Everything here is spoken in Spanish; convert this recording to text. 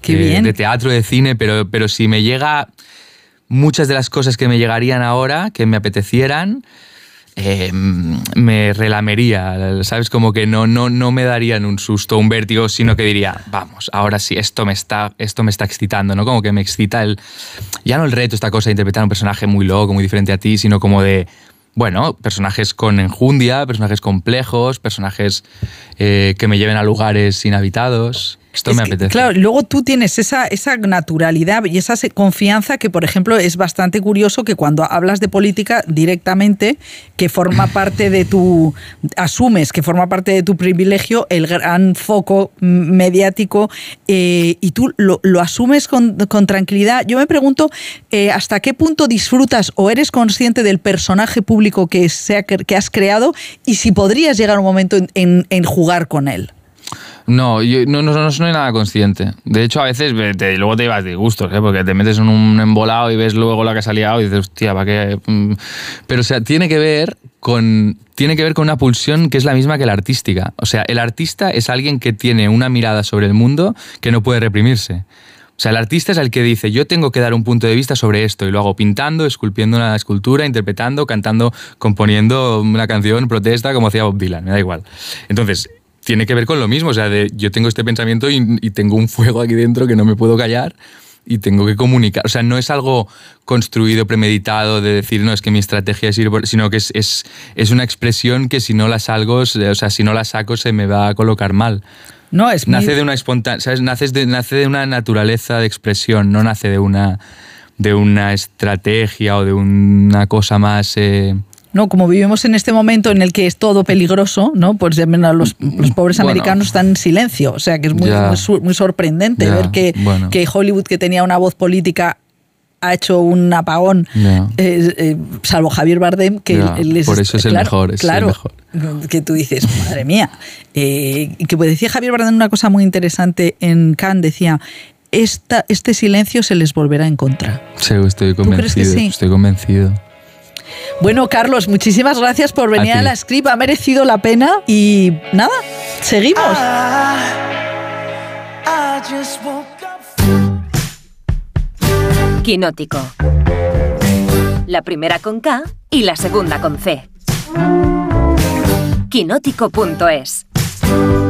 Qué bien. De teatro, de cine, pero si me llega muchas de las cosas que me llegarían ahora, que me apetecieran, me relamería, ¿sabes? Como que no me darían un susto, un vértigo, sino que diría, vamos, ahora sí, esto me está excitando, ¿no? Como que me excita ya no el reto, esta cosa de interpretar un personaje muy loco, muy diferente a ti, sino como de, bueno, personajes con enjundia, personajes complejos, personajes que me lleven a lugares inhabitados. Esto me apetece. Claro, luego tú tienes esa naturalidad y esa confianza que, por ejemplo, es bastante curioso que cuando hablas de política directamente, que forma parte de asumes que forma parte de tu privilegio, el gran foco mediático, y tú lo asumes con tranquilidad. Yo me pregunto hasta qué punto disfrutas o eres consciente del personaje público que has creado y si podrías llegar un momento en jugar con él. No, yo no soy nada consciente. De hecho, a veces luego te llevas disgustos, porque te metes en un embolado y ves luego la que has liado y dices, hostia, ¿para qué? Pero, o sea, tiene que ver con una pulsión que es la misma que la artística. O sea, el artista es alguien que tiene una mirada sobre el mundo que no puede reprimirse. O sea, el artista es el que dice, yo tengo que dar un punto de vista sobre esto, y lo hago pintando, esculpiendo una escultura, interpretando, cantando, componiendo una canción, protesta, como hacía Bob Dylan, me da igual. Entonces, tiene que ver con lo mismo, o sea, yo tengo este pensamiento y tengo un fuego aquí dentro que no me puedo callar y tengo que comunicar. O sea, no es algo construido, premeditado, de decir, no, es que mi estrategia es ir por... Sino que es una expresión que si no la saco, se me va a colocar mal. No, es nace de una espontánea, ¿sabes? Nace de una naturaleza de expresión, no nace de una estrategia o de una cosa más... No, como vivimos en este momento en el que es todo peligroso, ¿no? Pues los pobres americanos están en silencio. O sea, que es muy sorprendente ver que Hollywood, que tenía una voz política, ha hecho un apagón, salvo Javier Bardem, que por eso es el mejor. Claro, el mejor. Que tú dices, madre mía. Que decía Javier Bardem una cosa muy interesante en Cannes, decía... Este silencio se les volverá en contra. Sí, estoy convencido. ¿Tú crees que sí? Estoy convencido. Bueno, Carlos, muchísimas gracias por venir a la Script. Ha merecido la pena y nada, seguimos. Quinótico. La primera con K y la segunda con C. Quinótico.es